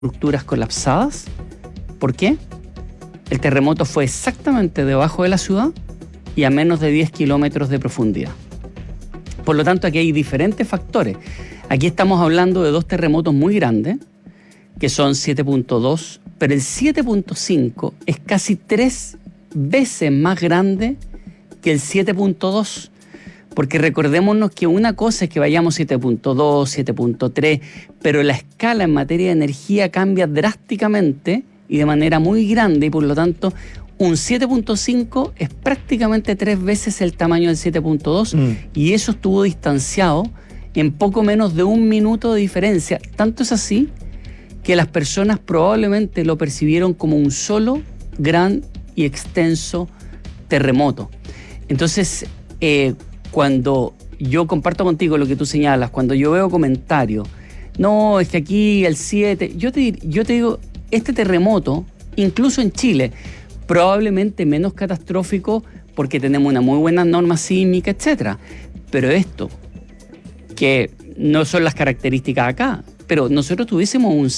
estructuras colapsadas. ¿Por qué? El terremoto fue exactamente debajo de la ciudad y a menos de 10 kilómetros de profundidad. Por lo tanto, aquí hay diferentes factores. Aquí estamos hablando de dos terremotos muy grandes, que son 7.2, pero el 7.5 es casi 3 veces más grande que el 7.2. Porque recordémonos que una cosa es que vayamos 7.2, 7.3, pero la escala en materia de energía cambia drásticamente y de manera muy grande, y por lo tanto un 7.5 es prácticamente 3 veces el tamaño del 7.2 y eso estuvo distanciado en poco menos de 1 minuto de diferencia. Tanto es así que las personas probablemente lo percibieron como un solo gran y extenso terremoto. Entonces, cuando yo comparto contigo lo que tú señalas, cuando yo veo comentarios, no, es que aquí el 7, yo te digo, este terremoto, incluso en Chile, probablemente menos catastrófico porque tenemos una muy buena norma sísmica, etc. Pero esto, que no son las características acá, pero nosotros tuviésemos un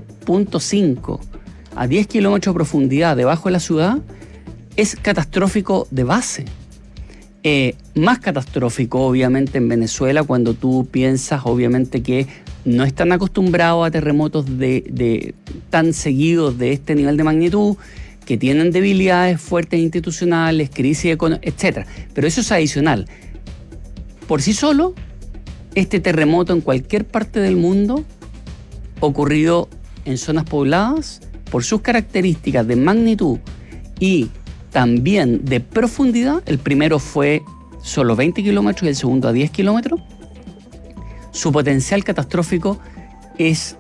7.5 a 10 kilómetros de profundidad debajo de la ciudad, es catastrófico de base. Más catastrófico, obviamente, en Venezuela, cuando tú piensas, obviamente, que no están acostumbrados a terremotos tan seguidos de este nivel de magnitud, que tienen debilidades fuertes institucionales, crisis económica, etc. Pero eso es adicional. Por sí solo, este terremoto en cualquier parte del mundo, ocurrido en zonas pobladas, por sus características de magnitud y también de profundidad, el primero fue solo 20 kilómetros y el segundo a 10 kilómetros, su potencial catastrófico es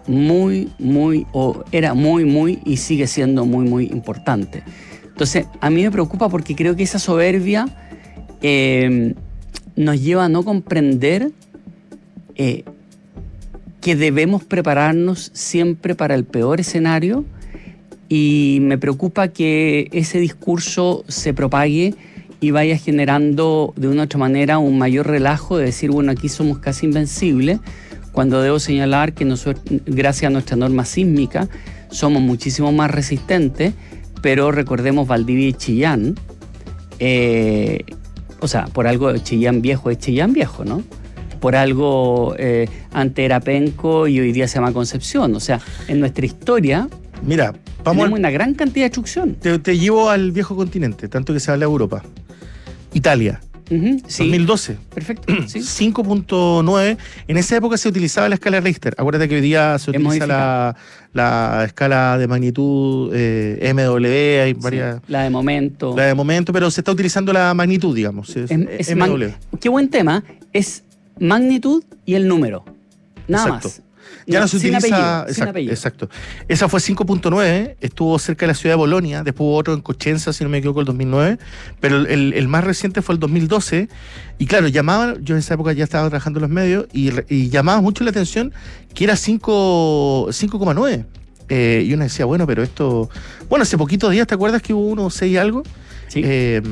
era muy y sigue siendo muy importante. Entonces, a mí me preocupa porque creo que esa soberbia nos lleva a no comprender que debemos prepararnos siempre para el peor escenario. Y me preocupa que ese discurso se propague y vaya generando de una u otra manera un mayor relajo de decir, bueno, aquí somos casi invencibles, cuando debo señalar que nosotros, gracias a nuestra norma sísmica, somos muchísimo más resistentes, pero recordemos Valdivia y Chillán, o sea, por algo Chillán Viejo es Chillán Viejo, ¿no? Por algo antes era Penco y hoy día se llama Concepción, o sea, en nuestra historia... Mira, tenemos una gran cantidad de destrucción. Te llevo al viejo continente, tanto que se habla de Europa. Italia, sí. 2012. Perfecto. Sí. 5.9. En esa época se utilizaba la escala Richter. Acuérdate que hoy día se utiliza la escala de magnitud MW, hay varias. Sí, la de momento. La de momento, pero se está utilizando la magnitud, digamos. Es MW. Qué buen tema. Es magnitud y el número. Nada Exacto. más. Ya no se utiliza. Sin apellido. Exacto. Esa fue 5.9, estuvo cerca de la ciudad de Bolonia, después hubo otro en Cosenza, si no me equivoco, el 2009, pero el más reciente fue el 2012. Y claro, yo en esa época ya estaba trabajando en los medios y llamaba mucho la atención que era 5,9. Y uno decía, bueno, pero esto. Bueno, hace poquitos días, ¿te acuerdas que hubo uno 6 y algo? Sí.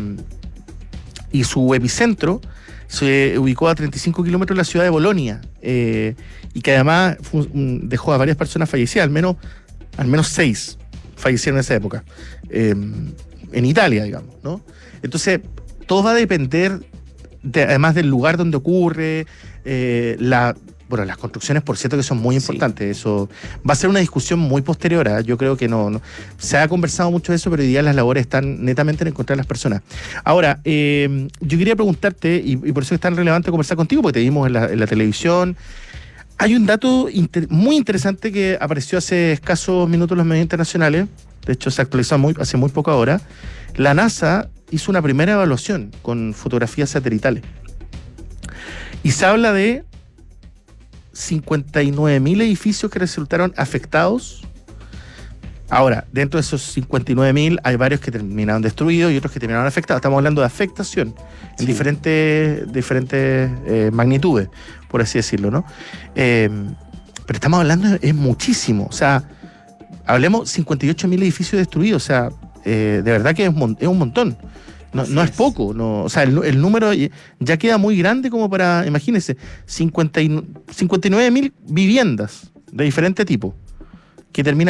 Y su epicentro se ubicó a 35 kilómetros de la ciudad de Bolonia, y que además dejó a varias personas fallecidas, al menos 6 fallecieron en esa época, en Italia, digamos, ¿no? Entonces, todo va a depender, además del lugar donde ocurre, las construcciones, por cierto, que son muy importantes. Sí. Eso va a ser una discusión muy posterior, ¿eh? Yo creo que no. Se ha conversado mucho de eso, pero hoy día las labores están netamente en encontrar a las personas. Ahora, yo quería preguntarte, y por eso es tan relevante conversar contigo, porque te vimos en la televisión. Hay un dato muy interesante que apareció hace escasos minutos en los medios internacionales. De hecho, se actualizó hace muy poca hora. La NASA hizo una primera evaluación con fotografías satelitales. Y se habla de 59.000 edificios que resultaron afectados. Ahora, dentro de esos 59.000 hay varios que terminaron destruidos y otros que terminaron afectados. Estamos hablando de afectación en diferentes magnitudes, por así decirlo, ¿no? Pero estamos hablando, es muchísimo. O sea, hablemos 58.000 edificios destruidos. O sea, de verdad que es un montón. No es poco, no, o sea, el número ya queda muy grande como para, imagínense, 59.000 viviendas de diferente tipo. que termina